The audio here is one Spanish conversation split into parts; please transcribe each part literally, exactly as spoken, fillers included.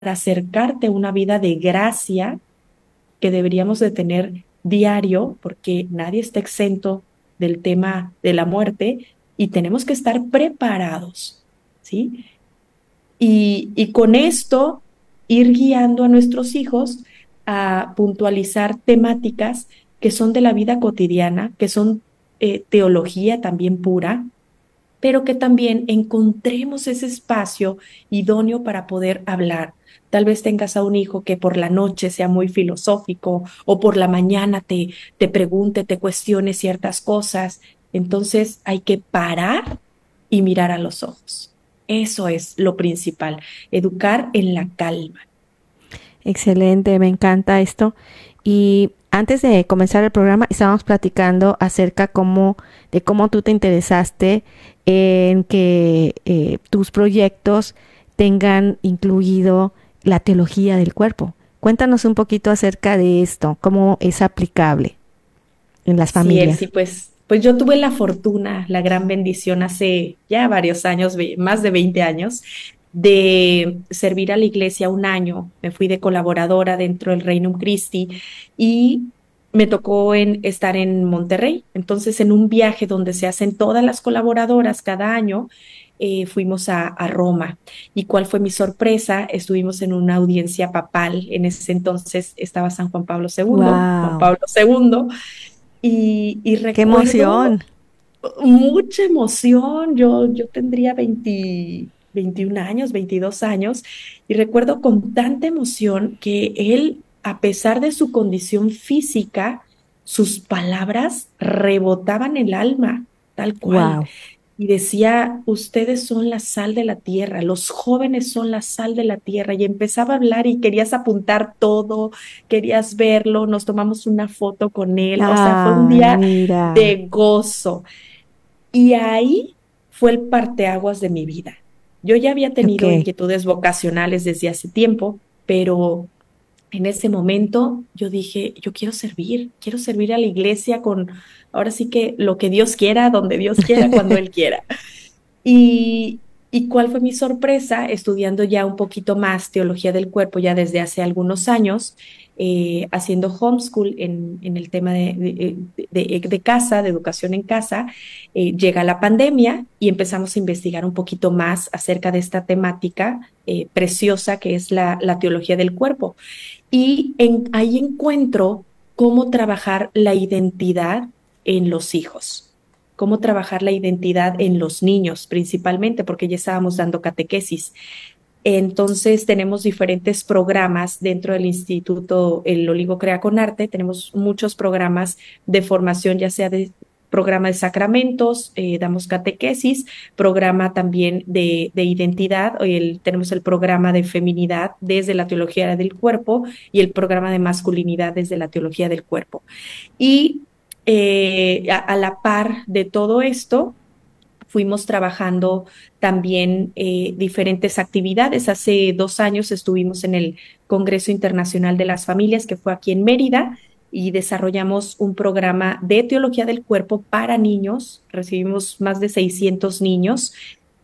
acercarte a una vida de gracia que deberíamos de tener diario, porque nadie está exento del tema de la muerte y tenemos que estar preparados, ¿sí? Y, y con esto ir guiando a nuestros hijos a puntualizar temáticas que son de la vida cotidiana, que son eh, teología también pura, pero que también encontremos ese espacio idóneo para poder hablar. Tal vez tengas a un hijo que por la noche sea muy filosófico o por la mañana te, te pregunte, te cuestione ciertas cosas. Entonces hay que parar y mirar a los ojos. Eso es lo principal, educar en la calma. Excelente, me encanta esto. Y antes de comenzar el programa, estábamos platicando acerca cómo, de cómo tú te interesaste en que eh, tus proyectos tengan incluido la teología del cuerpo. Cuéntanos un poquito acerca de esto, cómo es aplicable en las Sí, familias. Elsie, pues, pues yo tuve la fortuna, la gran bendición hace ya varios años, ve- más de veinte años, de servir a la iglesia un año. Me fui de colaboradora dentro del Reino Christi y me tocó en, estar en Monterrey. Entonces, en un viaje donde se hacen todas las colaboradoras cada año, eh, fuimos a, a Roma. ¿Y cuál fue mi sorpresa? Estuvimos en una audiencia papal. En ese entonces estaba San Juan Pablo segundo, Juan Wow, Pablo segundo. Y, y qué recuerdo emoción. mucha emoción. Yo, yo tendría veinte veintiún años, veintidós años, y recuerdo con tanta emoción que él, a pesar de su condición física, sus palabras rebotaban el alma, tal cual. Wow. Y decía, ustedes son la sal de la tierra, los jóvenes son la sal de la tierra. Y empezaba a hablar y querías apuntar todo, querías verlo, nos tomamos una foto con él. O sea, fue un Ay, día mira, de gozo. Y ahí fue el parteaguas de mi vida. Yo ya había tenido ok. inquietudes vocacionales desde hace tiempo, pero en ese momento yo dije, yo quiero servir, quiero servir a la iglesia con, ahora sí que lo que Dios quiera, donde Dios quiera, cuando Él quiera. Y, y cuál fue mi sorpresa, estudiando ya un poquito más teología del cuerpo ya desde hace algunos años, eh, haciendo homeschool en, en el tema de, de, de, de casa, de educación en casa, eh, llega la pandemia y empezamos a investigar un poquito más acerca de esta temática eh, preciosa que es la, la teología del cuerpo. Y en, ahí encuentro cómo trabajar la identidad en los hijos, cómo trabajar la identidad en los niños principalmente, porque ya estábamos dando catequesis. Entonces tenemos diferentes programas dentro del Instituto El Olivo Crea con Arte, tenemos muchos programas de formación, ya sea de programa de sacramentos, eh, damos catequesis, programa también de, de identidad, el, tenemos el programa de feminidad desde la teología del cuerpo y el programa de masculinidad desde la teología del cuerpo. Y eh, a, a la par de todo esto, fuimos trabajando también eh, diferentes actividades. Hace dos años estuvimos en el Congreso Internacional de las Familias, que fue aquí en Mérida, y desarrollamos un programa de teología del cuerpo para niños. Recibimos más de seiscientos niños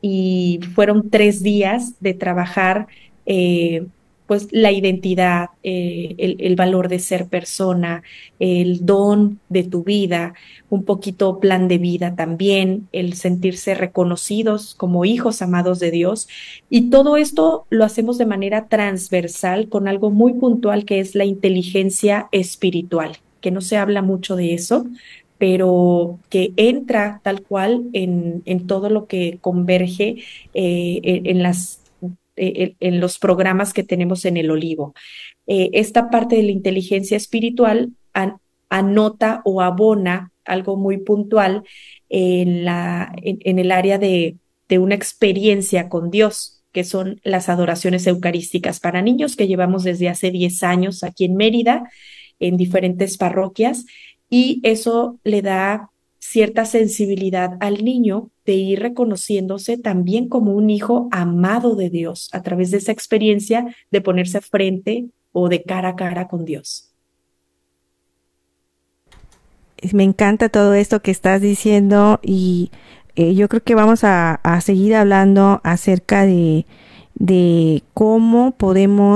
y fueron tres días de trabajar eh, pues la identidad, eh, el, el valor de ser persona, el don de tu vida, un poquito plan de vida también, el sentirse reconocidos como hijos amados de Dios. Y todo esto lo hacemos de manera transversal con algo muy puntual que es la inteligencia espiritual, que no se habla mucho de eso, pero que entra tal cual en, en todo lo que converge eh, en, en las eh, en los programas que tenemos en el Olivo. Eh, esta parte de la inteligencia espiritual an, anota o abona algo muy puntual en, la, en, en el área de, de una experiencia con Dios, que son las adoraciones eucarísticas para niños que llevamos desde hace diez años aquí en Mérida, en diferentes parroquias, y eso le da cierta sensibilidad al niño de ir reconociéndose también como un hijo amado de Dios a través de esa experiencia de ponerse frente o de cara a cara con Dios. Me encanta todo esto que estás diciendo y eh, yo creo que vamos a, a seguir hablando acerca de, de cómo podemos